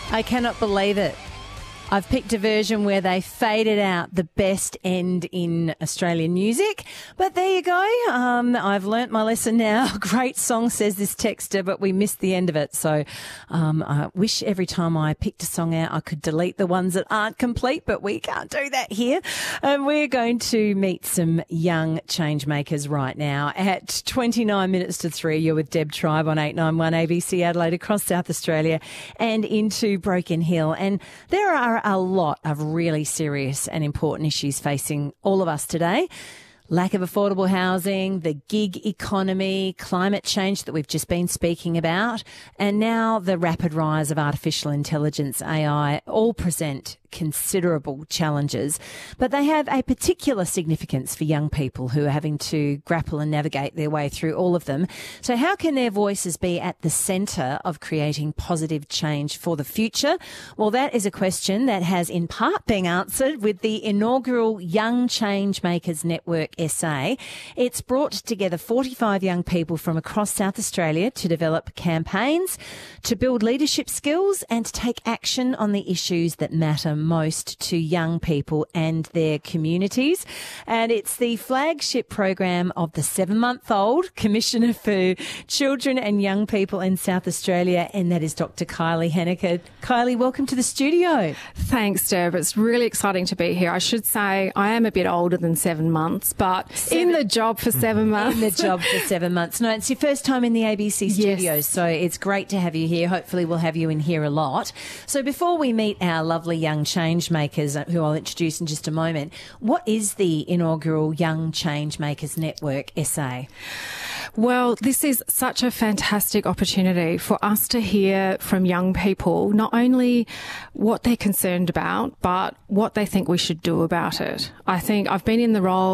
I cannot believe it. I've picked a version where they faded out the best end in Australian music. But there you go. I've learnt my lesson now. Great song, says this texter, but we missed the end of it. So I wish every time I picked a song out, I could delete the ones that aren't complete, but we can't do that here. We're going to meet some young change makers right now. At 29 minutes to 3, you're with Deb Tribe on 891 ABC Adelaide across South Australia and into Broken Hill. And there are a lot of really serious and important issues facing all of us today. Lack of affordable housing, the gig economy, climate change that we've just been speaking about, and now the rapid rise of artificial intelligence, AI, all present considerable challenges, but they have a particular significance for young people who are having to grapple and navigate their way through all of them. So how can their voices be at the centre of creating positive change for the future? Well, that is a question that has in part been answered with the inaugural Young Change Makers Network SA. It's brought together 45 young people from across South Australia to develop campaigns, to build leadership skills and to take action on the issues that matter most to young people and their communities. And it's the flagship program of the 7-month-old Commissioner for Children and Young People in South Australia, and that is Dr. Kylie Henniker. Kylie, welcome to the studio. Thanks, Deb. It's really exciting to be here. I should say I am a bit older than 7 months, but in the job for 7 months. In the job for 7 months. No, it's your first time in the ABC studios, yes. So it's great to have you here. Hopefully we'll have you in here a lot. So before we meet our lovely young change makers, who I'll introduce in just a moment, what is the inaugural Young Change Makers Network SA? Well, this is such a fantastic opportunity for us to hear from young people, not only what they're concerned about, but what they think we should do about it. I think I've been in the role